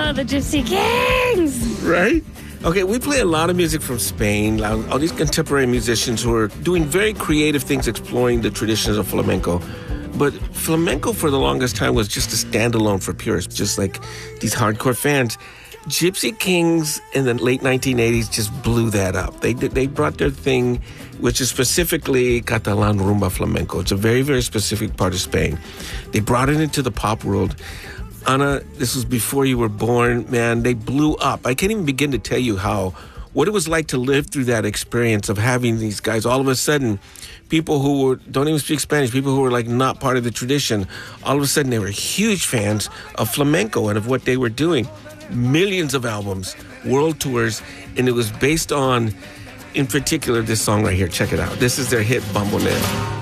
Oh, the Gypsy Kings! Right? Okay, we play a lot of music from Spain, all these contemporary musicians who are doing very creative things exploring the traditions of flamenco. But flamenco for the longest time was just a standalone for purists, just like these hardcore fans. Gypsy Kings in the late 1980s just blew that up. They brought their thing, which is specifically Catalan rumba flamenco. It's a very, very specific part of Spain. They brought it into the pop world. Ana, this was before you were born, man. They blew up. I can't even begin to tell you what it was like to live through that experience of having these guys. All of a sudden, people who don't even speak Spanish, people who were like not part of the tradition, all of a sudden they were huge fans of flamenco and of what they were doing. Millions of albums, world tours, and it was based on, in particular, this song right here. Check it out. This is their hit, Bamboleo.